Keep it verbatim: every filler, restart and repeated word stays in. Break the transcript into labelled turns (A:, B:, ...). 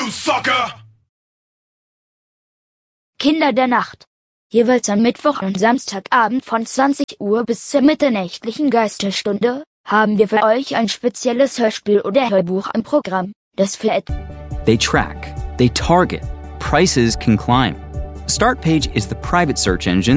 A: sucker!
B: Kinder der Nacht. Jeweils am Mittwoch und Samstagabend von zwanzig Uhr bis zur mitternächtlichen Geisterstunde haben wir für euch ein spezielles Hörspiel oder Hörbuch im Programm, das für et-
C: They track, they target, prices can climb. Startpage is the private search engine